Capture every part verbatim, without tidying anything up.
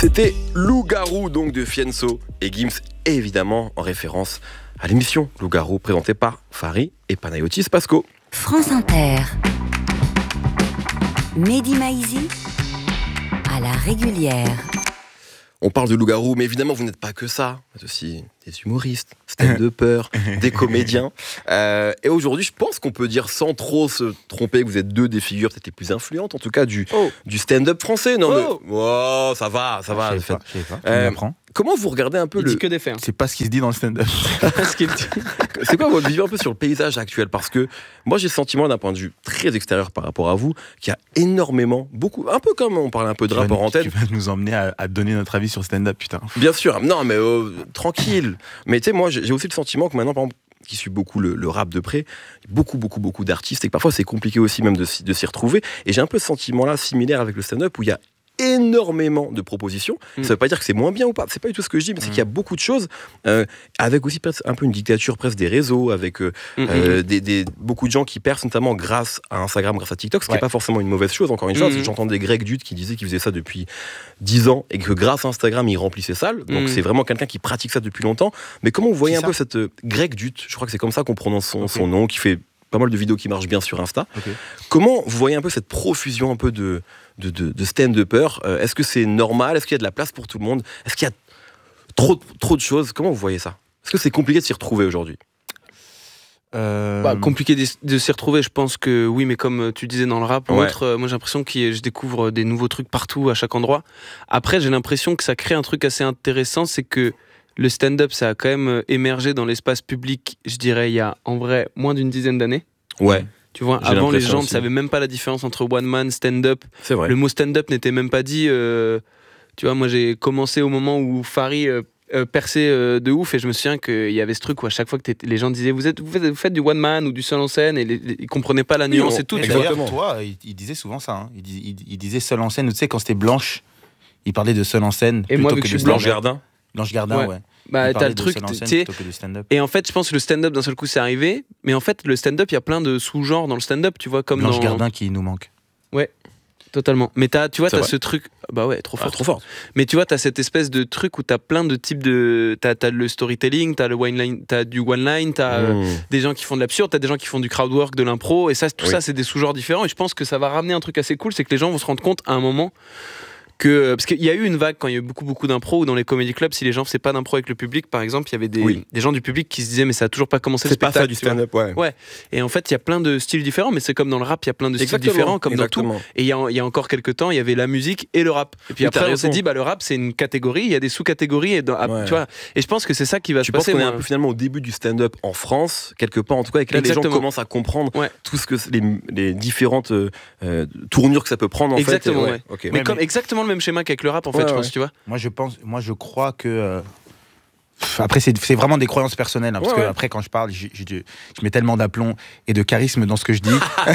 C'était Loup-garou donc de Fianso et Gims, évidemment en référence à l'émission Loup-garou présentée par Fari et Panayotis Pasco. France Inter. Mehdi Maizi à la régulière. On parle de Loup-garou, mais évidemment vous n'êtes pas que ça. Vous êtes aussi des humoristes, stand-uppers, des comédiens. Euh, et aujourd'hui, je pense qu'on peut dire sans trop se tromper que vous êtes deux des figures peut-être les plus influentes, en tout cas du, oh. du stand-up français. Non, oh. mais... oh, ça va, ça va. Je sais pas, je sais pas. Euh, tu comment vous regardez un peu Il le... dit que des faits. Hein. C'est pas ce qui se dit dans le stand-up. C'est quoi votre vision un peu sur le paysage actuel? Parce que moi, j'ai le sentiment, d'un point de vue très extérieur par rapport à vous, qu'il y a énormément, beaucoup, un peu comme on parlait un peu de rapport en tête. Tu vas nous emmener à, à donner notre avis sur le stand-up, putain. Bien sûr, non, mais euh, tranquille. Mais tu sais, moi, j'ai aussi le sentiment que maintenant, par exemple, qui suit beaucoup le, le rap de près, beaucoup, beaucoup, beaucoup d'artistes, et que parfois c'est compliqué aussi même de, de s'y retrouver. Et j'ai un peu ce sentiment-là similaire avec le stand-up où il y a énormément de propositions. Mmh. Ça veut pas dire que c'est moins bien ou pas, c'est pas du tout ce que je dis, mais c'est mmh. qu'il y a beaucoup de choses, euh, avec aussi presque un peu une dictature presque des réseaux, avec euh, mmh. euh, des, des, beaucoup de gens qui percent notamment grâce à Instagram, grâce à TikTok, ce qui n'est ouais. pas forcément une mauvaise chose, encore une fois, mmh. parce que j'entendais Greg Dut qui disait qu'il faisait ça depuis dix ans, et que grâce à Instagram, il remplissait salles, donc mmh. c'est vraiment quelqu'un qui pratique ça depuis longtemps. Mais comment vous voyez c'est un ça. peu cette... Euh, Greg Dut, je crois que c'est comme ça qu'on prononce son, okay. son nom, qui fait pas mal de vidéos qui marchent bien sur Insta. Okay. Comment vous voyez un peu cette profusion un peu de, de, de, de stand-uppers? euh, Est-ce que c'est normal? Est-ce qu'il y a de la place pour tout le monde? Est-ce qu'il y a trop, trop de choses? Comment vous voyez ça? Est-ce que c'est compliqué de s'y retrouver aujourd'hui? euh... bah, Compliqué de, de s'y retrouver, je pense que oui, mais comme tu disais dans le rap, ouais. autre, euh, moi j'ai l'impression que je découvre des nouveaux trucs partout, à chaque endroit. Après, j'ai l'impression que ça crée un truc assez intéressant, c'est que le stand-up, ça a quand même émergé dans l'espace public, je dirais, il y a en vrai moins d'une dizaine d'années. Ouais. Tu vois, avant les gens ne savaient même pas la différence entre one man, stand-up. C'est vrai. Le mot stand-up n'était même pas dit. Euh, tu vois, moi j'ai commencé au moment où Fari euh, euh, perçait euh, de ouf, et je me souviens qu'il y avait ce truc où à chaque fois que les gens disaient vous, êtes, vous, faites, vous faites du one man ou du seul en scène, et les, les, ils comprenaient pas la nuance oui, et tout. Et tu d'ailleurs, vois. toi, il, il disait souvent ça. Hein. Il, il, il disait seul en scène. Tu sais, quand c'était Blanche, il parlait de seul en scène. Et moi, vu que, que je suis Blanche Gardin. Blanche Gardin, ouais. ouais. Bah, t'as le truc, tu et en fait, je pense que le stand-up d'un seul coup c'est arrivé, mais en fait, le stand-up, il y a plein de sous-genres dans le stand-up, tu vois, comme Blanche dans... Gardin qui nous manque. Ouais, totalement. Mais t'as, tu vois, c'est t'as vrai. ce truc, bah ouais, trop fort, ah, trop fort. Mais tu vois, t'as cette espèce de truc où t'as plein de types de, t'as, t'as le storytelling, t'as le one line, t'as du one line, t'as mmh. euh, des gens qui font de l'absurde, t'as des gens qui font du crowd work, de l'impro, et ça, tout oui. ça, c'est des sous-genres différents. Et je pense que ça va ramener un truc assez cool, c'est que les gens vont se rendre compte à un moment. Que, parce qu'il y a eu une vague quand il y a eu beaucoup beaucoup d'impro, ou dans les comedy clubs, si les gens faisaient pas d'impro avec le public, par exemple, il y avait des, oui. des gens du public qui se disaient mais ça a toujours pas commencé le spectacle. C'est pas ça du stand-up, ouais. ouais. Et en fait, il y a plein de styles différents, mais c'est comme dans le rap, il y a plein de styles Exactement. différents, comme Exactement. dans tout. Et il y, a, il y a encore quelques temps, il y avait la musique et le rap. Et puis oui, après, on s'est dit, bah le rap, c'est une catégorie, il y a des sous-catégories, et, dans, ouais. tu vois, et je pense que c'est ça qui va tu se passer. Tu penses qu'on est un peu finalement au début du stand-up en France, quelque part en tout cas, et que là, les gens commencent à comprendre ouais. tout ce que les, les différentes euh, tournures que ça peut prendre en exactement, fait. Ouais. Ouais. Okay. Mais, mais comme exactement le même schéma qu'avec le rap, en fait, ouais, je ouais. pense, tu vois. Moi, je pense, moi, je crois que. Euh, après, c'est, c'est vraiment des croyances personnelles, hein, parce ouais, que ouais. après, quand je parle, je, je, je mets tellement d'aplomb et de charisme dans ce que je dis.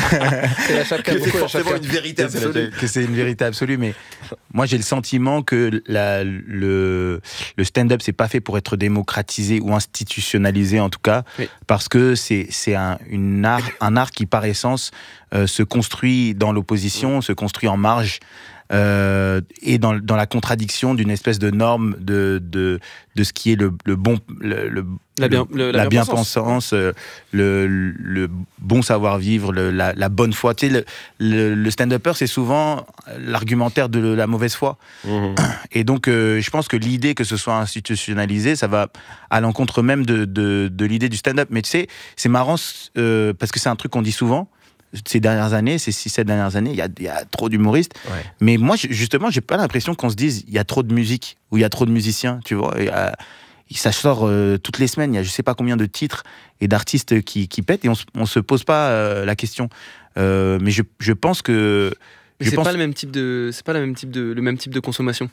c'est la chacun, c'est forcément une vérité absolue. Que c'est une vérité absolue, mais moi, j'ai le sentiment que la, le, le stand-up, c'est pas fait pour être démocratisé ou institutionnalisé, en tout cas, oui. parce que c'est, c'est un, une art, un art qui, par essence, euh, se construit dans l'opposition, oui. se construit en marge. Euh, et dans, dans la contradiction d'une espèce de norme de, de, de ce qui est le, le bon le, le, la, bien, le, la, la bien-pensance, euh, le, le bon savoir-vivre, le, la, la bonne foi. Tu sais, le, le, le stand-upper, c'est souvent l'argumentaire de la mauvaise foi. Mmh. Et donc, euh, je pense que l'idée que ce soit institutionnalisé, ça va à l'encontre même de, de, de l'idée du stand-up. Mais tu sais, c'est marrant euh, parce que c'est un truc qu'on dit souvent. Ces dernières années, ces six sept dernières années, il y a, y a trop d'humoristes. Ouais. Mais moi, justement, j'ai pas l'impression qu'on se dise il y a trop de musique ou il y a trop de musiciens, tu vois. Et, euh, ça sort euh, toutes les semaines, il y a je sais pas combien de titres et d'artistes qui, qui pètent et on, on se pose pas euh, la question. Euh, mais je, je pense que... Mais je c'est pense... pas le même type de, c'est pas le même type de, le même type de consommation.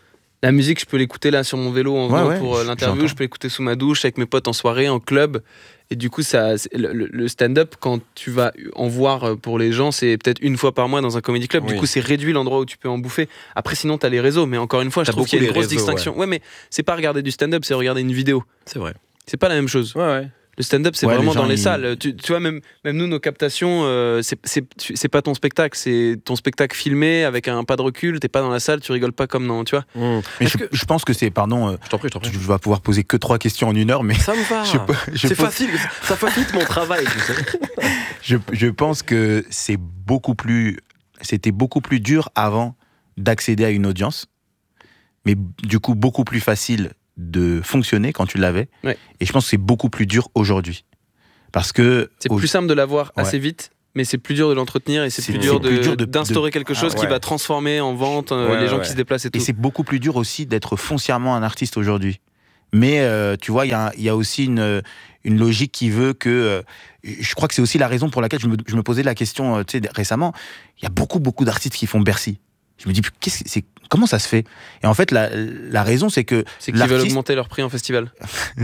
La musique, je peux l'écouter là sur mon vélo en venant ouais, ouais, pour euh, l'interview, je peux l'écouter sous ma douche, avec mes potes en soirée, en club. Et du coup, ça, le, le stand-up, quand tu vas en voir pour les gens, c'est peut-être une fois par mois dans un comedy club. Oui. Du coup, c'est réduit l'endroit où tu peux en bouffer. Après, sinon, t'as les réseaux. Mais encore une fois, t'as je trouve qu'il y a une grosse réseaux, distinction. Ouais. ouais, mais c'est pas regarder du stand-up, c'est regarder une vidéo. C'est vrai. C'est pas la même chose. Ouais, ouais. Le stand-up, c'est Ouais, vraiment les gens, dans les ils- salles. Tu, tu vois, même, même nous, nos captations, euh, c'est, c'est, c'est pas ton spectacle, c'est ton spectacle filmé avec un pas de recul. T'es pas dans la salle, tu rigoles pas comme dans, tu vois. Mmh. Mais Est-ce je, que- je pense que c'est, pardon, euh, Je t'en prie, je t'en prie. je vais pouvoir poser que trois questions en une heure, mais Ça me va. je, peux- je C'est pose- facile, ça facilite mon travail, tu sais. je, je pense que c'est beaucoup plus, c'était beaucoup plus dur avant d'accéder à une audience, mais du coup beaucoup plus facile de fonctionner quand tu l'avais. Ouais. Et je pense que c'est beaucoup plus dur aujourd'hui. Parce que... C'est au- plus simple de l'avoir Ouais. assez vite, mais c'est plus dur de l'entretenir et c'est C'est- plus c'est dur, de, plus dur de- d'instaurer de- quelque chose Ah qui ouais. va transformer en vente euh, Ouais, les gens ouais. qui se déplacent et tout. Et c'est beaucoup plus dur aussi d'être foncièrement un artiste aujourd'hui. Mais euh, tu vois, il y a, il y a aussi une, une logique qui veut que... euh, je crois que c'est aussi la raison pour laquelle je me, je me posais la question euh, tu sais, récemment. Il y a beaucoup, beaucoup d'artistes qui font Bercy. Je me dis, qu'est-ce que c'est, comment ça se fait? Et en fait, la, la raison, c'est que C'est qu'ils veulent l'artiste... augmenter leur prix en festival.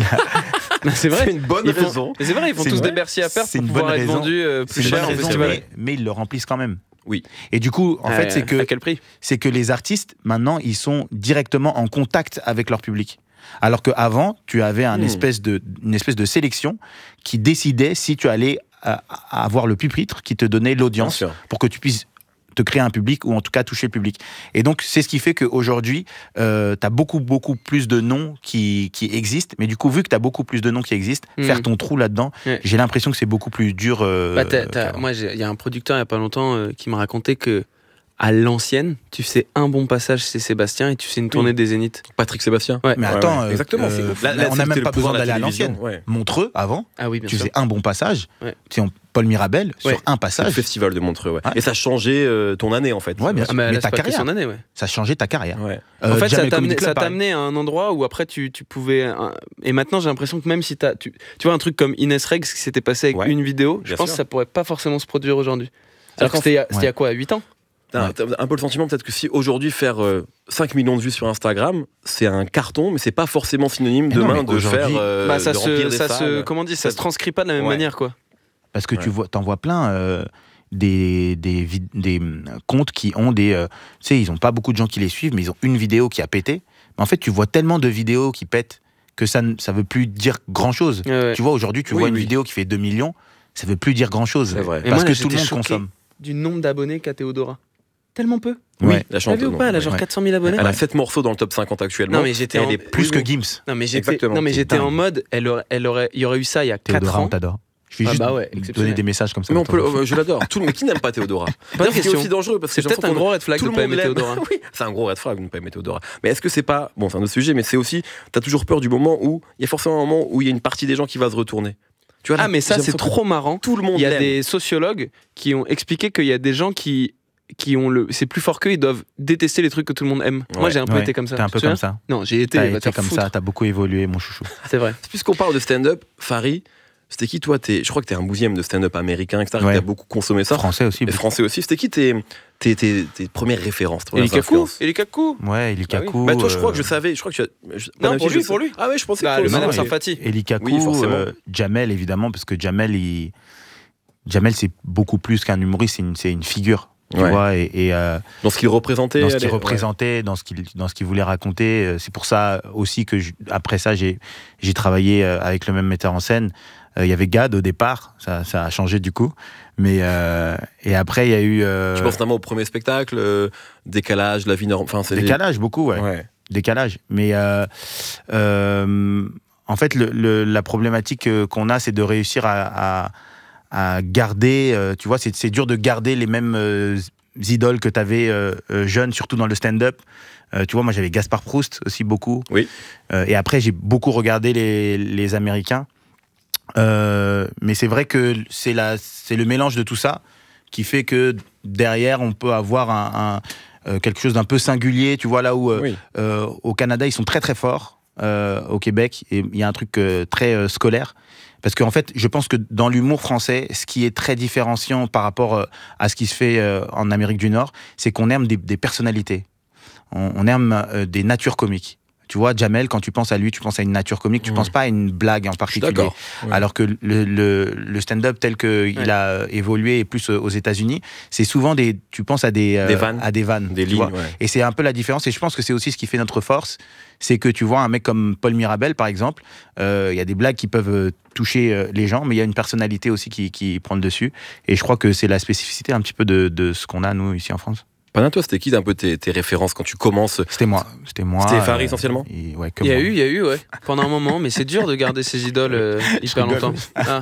Non, c'est vrai. C'est une bonne Ils font- raison. Mais c'est vrai, ils font C'est tous une- des Bercy à perte c'est pour une pouvoir bonne être raison. vendus euh, C'est plus une cher bonne en raison, festival. mais, mais ils le remplissent quand même. Oui. Et du coup, en Euh, fait, c'est que... À quel prix? c'est que les artistes, maintenant, ils sont directement en contact avec leur public. Alors qu'avant, tu avais un Hmm. espèce de, une espèce de sélection qui décidait si tu allais euh, avoir le pupitre qui te donnait Bien l'audience sûr. pour que tu puisses te créer un public ou en tout cas toucher le public. Et donc, c'est ce qui fait qu'aujourd'hui, euh, tu as beaucoup, beaucoup plus de noms qui, qui existent. Mais du coup, vu que tu as beaucoup plus de noms qui existent, Hmm. faire ton trou là-dedans, Ouais. j'ai l'impression que c'est beaucoup plus dur. euh, Bah, t'as- t'as- qu'avant. moi, j'ai- il y a un producteur il y a pas longtemps euh, qui m'a raconté que à l'ancienne, tu fais un bon passage chez Sébastien et tu fais une tournée des Zéniths. Patrick Sébastien. Ouais. Mais Ouais, attends, ouais. euh, Exactement. euh, c'est- là, on n'a c'était même le pas pouvoir besoin de la d'aller à télévision, l'ancienne. ouais. Montreux, avant, Ah oui, bien tu sûr. faisais un bon passage. Ouais. Tu sais, on- Paul Mirabel, Ouais. sur un C'est le passage, festival de Montreux, ouais. Ouais. Et ça changeait euh, ton année, en fait. Ouais, bien Ah, sûr. mais Mais là, ta c'est pas carrière. question d'année, ouais. ça changeait ta carrière. Ouais. Euh, En fait, ça Jamel t'a Comedy amené, Club, ça t'a pareil. amené à un endroit où après tu, tu pouvais. un- Et maintenant, j'ai l'impression que même si t'as. Tu, tu vois, un truc comme Ines Rex qui s'était passé avec Ouais. une vidéo, je Bien pense sûr. que ça pourrait pas forcément se produire aujourd'hui. Alors que c'était il y a- c'était il y a quoi, huit ans? T'as Ouais. t'as un peu le sentiment peut-être que si aujourd'hui faire euh, cinq millions de vues sur Instagram, c'est un carton, mais c'est pas forcément synonyme Mais non, demain mais de aujourd'hui- faire euh, Bah, ça de se, remplir des ça se, salles. comment on dit, ça Ça- se transcrit pas de la même Ouais. manière, quoi. Parce que tu Ouais. vois, t'en vois plein euh, des, des, vid- des hum, comptes qui ont des. euh, tu sais, ils ont pas beaucoup de gens qui les suivent, mais ils ont une vidéo qui a pété. Mais en fait, tu vois tellement de vidéos qui pètent que ça ne ça veut plus dire grand chose. Ouais, ouais. Tu vois, aujourd'hui, tu Oui, vois une oui. vidéo qui fait deux millions, ça veut plus dire grand chose. C'est vrai. Et Parce moi, là, que tout le j'étais monde choqué consomme. Du nombre d'abonnés qu'a Théodora. Tellement peu. Oui, Ouais. la T'as vu chanteuse. ou pas? Elle a genre ouais. quatre cent mille abonnés. Elle a sept morceaux dans le top cinquante actuellement. Non, mais j'étais Elle en- est Plus oui, que oui. Gims. Non, mais j'étais, Exactement. non, mais C'est j'étais en dingue. mode, elle aurait, elle aurait, il y aurait eu ça il y a quatre Théodora, on ans. t'adore. Je vais Ah juste bah ouais, donner exceptionnel. des messages comme ça. Mais on de peut, temps en temps. euh, je l'adore. Tout le- Mais qui n'aime pas Théodora Bonne D'ailleurs, c'est question. aussi dangereux parce que C'est j'ai peut-être un l'impression gros red flag tout de le pas monde aimer l'aime. Théodora. Oui, c'est un gros red flag de ne pas aimer Théodora. Mais est-ce que c'est pas. Bon, c'est un autre sujet, mais c'est aussi. T'as toujours peur du moment où. Il y a forcément un moment où il y a une partie des gens qui va se retourner. Tu vois, Ah, mais ça, j'ai c'est l'impression que trop marrant. Tout le monde Il y a l'aime. des sociologues qui ont expliqué qu'il y a des gens qui, qui ont le. C'est plus fort qu'eux, ils doivent détester les trucs que tout le monde aime. Moi, Ouais. j'ai un peu Ouais, été comme ça. T'es un Tu peu te souviens comme ça. Non, j'ai été. T'as va te été faire comme foutre. ça, t'as beaucoup évolué, mon chouchou. C'est vrai. Puisqu'on parle de stand-up, Fari, c'était qui toi t'es, je crois que t'es un douzième de stand-up américain, et cetera. Ouais. Que t'as beaucoup consommé ça. Français aussi. Et beaucoup. français aussi. C'était qui tes, tes, tes, tes premières références, tes Et les premières cacous influences Et les cacous Ouais, Eli Bah oui. Kaku. Bah toi, je crois euh, que je savais. Je crois que tu as- je- Non, même pour si lui, je sais- pour lui. Ah ouais, je pensais Bah, que le toi Madame aussi. non, Sarfati. Eli Kaku, Oui, forcément. euh, Jamel évidemment, parce que Jamel, il... Jamel c'est beaucoup plus qu'un humoriste, c'est une, c'est une figure, tu Ouais. vois, et, et, euh, Dans ce qu'il représentait. dans ce elle qu'il est- représentait, dans ce qu'il dans ce qu'il voulait raconter. euh, C'est pour ça aussi que je- après ça, j'ai j'ai travaillé euh, avec le même metteur en scène. Euh, Il y avait Gad au départ, ça, ça a changé du coup, mais euh, et après il y a eu euh, Tu penses notamment au premier spectacle, euh, décalage, la vie normale. Enfin, c'est des- décalage beaucoup, ouais. Ouais. décalage. Mais euh, euh, en fait, le, le- la problématique euh, qu'on a, c'est de réussir à, à, à garder, euh, tu vois, c'est, c'est dur de garder les mêmes euh, idoles que tu avais euh, euh, jeune, surtout dans le stand-up. Euh, tu vois, moi j'avais Gaspard Proust aussi beaucoup. Oui. Euh, et après, j'ai beaucoup regardé les, les Américains. Euh, mais c'est vrai que c'est, la, c'est le mélange de tout ça qui fait que derrière, on peut avoir un, un, euh, quelque chose d'un peu singulier. Tu vois, là où euh, Oui. euh, au Canada, ils sont très très forts. Euh, au Québec, et il y a un truc euh, très euh, scolaire. Parce qu'en fait, je pense que dans l'humour français, ce qui est très différenciant par rapport euh, à ce qui se fait euh, en Amérique du Nord, c'est qu'on aime des, des personnalités. On, on aime euh, des natures comiques. Tu vois, Jamel, quand tu penses à lui, tu penses à une nature comique, tu Mmh. penses pas à une blague en particulier. D'accord. Ouais. Alors que le, le, le stand-up tel qu'il Ouais. a évolué plus aux États-Unis, c'est souvent des, tu penses à des, euh, Des vannes. à des vannes, Des tu lignes, vois. ouais. Et c'est un peu la différence. Et je pense que c'est aussi ce qui fait notre force, c'est que tu vois un mec comme Paul Mirabel, par exemple, euh, il y a des blagues qui peuvent euh, toucher euh, les gens, mais il y a une personnalité aussi qui, qui prend le dessus. Et je crois que c'est la spécificité un petit peu de, de ce qu'on a nous ici en France. Pendant toi, c'était qui un peu tes, tes références quand tu commences? C'était moi, c'était moi. C'était Fari, essentiellement et, ouais, que Il y a moi. eu, il y a eu, ouais. Pendant un moment, mais c'est dur de garder ses idoles euh, hyper rigole. longtemps. Ah.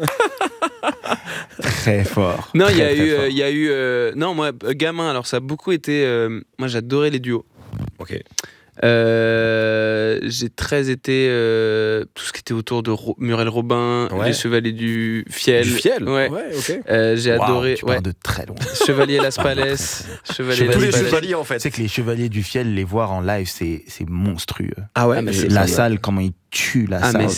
Très fort. Non, il y a Très, très eu, fort. euh, il y a eu. euh, non, moi, euh, gamin, alors ça a beaucoup été. euh, moi, j'adorais les duos. Ok. Euh, j'ai très été euh, tout ce qui était autour de Ro- Muriel Robin, Ouais. les Chevaliers du Fiel. Du fiel. Ouais. ok. Euh, j'ai Waouh, adoré. tu ouais. parles de très loin. Chevalier Las Palais. Chevalier Tous Las les Palais. chevaliers, en fait. Tu sais que les chevaliers du fiel, les voir en live, c'est c'est monstrueux. Ah ouais, Ah, mais mais c'est La ça, salle, comment ils tuent la Ah, salle. mais